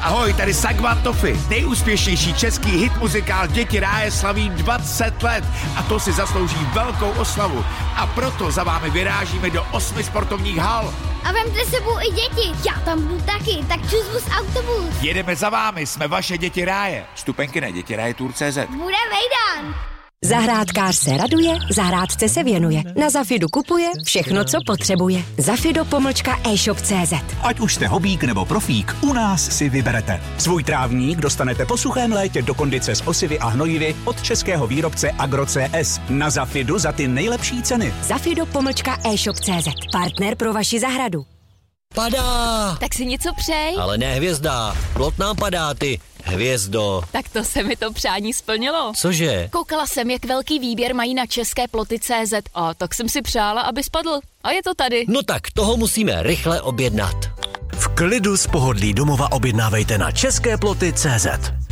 Ahoj, tady Sagvan Toffy. Nejúspěšnější český hit muzikál Děti ráje slaví 20 let a to si zaslouží velkou oslavu. A proto za vámi vyrážíme do 8 sportovních hal. A vemte sebou i děti. Já tam budu taky, tak čus autobus. Jedeme za vámi, jsme vaše Děti ráje. Vstupenky na dětirajetur.cz. Bude vejdan. Zahrádkář se raduje, zahrádce se věnuje. Na Zafidu kupuje všechno, co potřebuje. Zafido-e-shop.cz. Ať už jste hobík nebo profík, u nás si vyberete. Svůj trávník dostanete po suchém létě do kondice s osivy a hnojivy od českého výrobce Agro-CS. Na Zafidu za ty nejlepší ceny. Zafido-e-shop.cz. Partner pro vaši zahradu. Padá! Tak si něco přej. Ale ne hvězda, plot nám padá, ty hvězdo. Tak to se mi to přání splnilo. Cože? Koukala jsem, jak velký výběr mají na české ploty.cz a tak jsem si přála, aby spadl. A je to tady. No tak toho musíme rychle objednat. V klidu z pohodlí domova objednávejte na česképloty.cz.